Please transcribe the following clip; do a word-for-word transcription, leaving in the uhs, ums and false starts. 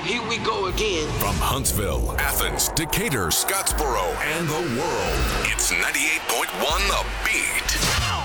here we go again. From Huntsville, Athens, Decatur, Scottsboro, and the world, it's ninety-eight point one The Beat.